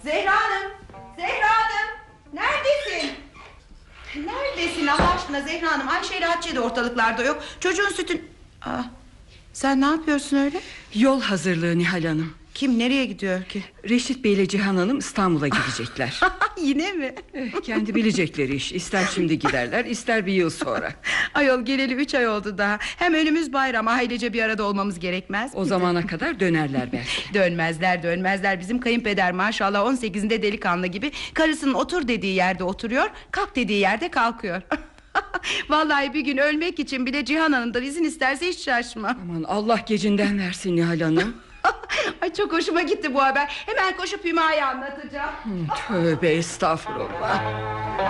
Zehra Hanım! Zehra Hanım! Neredesin? Neredesin Allah aşkına Zehra Hanım? Ayşe ile Hatice de ortalıklarda yok. Çocuğun sütün... sen ne yapıyorsun öyle? Yol hazırlığı Nihal Hanım. Kim nereye gidiyor ki? Reşit Bey ile Cihan Hanım İstanbul'a gidecekler. Yine mi? Kendi bilecekleri iş. İster şimdi giderler, ister bir yıl sonra. Ayol geleli 3 ay oldu daha. Hem önümüz bayram, ailece bir arada olmamız gerekmez O zamana kadar dönerler belki. Dönmezler. Bizim kayınpeder maşallah 18'inde delikanlı gibi. Karısının otur dediği yerde oturuyor, kalk dediği yerde kalkıyor. Vallahi bir gün ölmek için bile Cihan Hanım'dan izin isterse hiç şaşma. Aman Allah gecinden versin Nihal Hanım. Ay çok hoşuma gitti bu haber. Hemen koşup Hüma'ya anlatacağım. Tövbe estağfurullah.